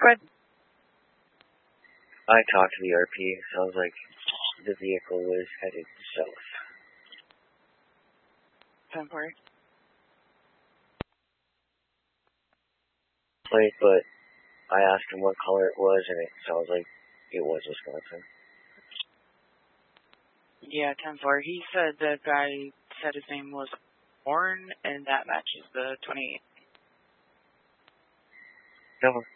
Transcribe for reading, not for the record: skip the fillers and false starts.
Go ahead. I talked to the RP. Sounds like the vehicle was headed south. 10-4. Plate, but I asked him what color it was, and it sounds like it was Wisconsin. Yeah, 10-4. He said the guy said his name was Warren, and that matches the 28. No.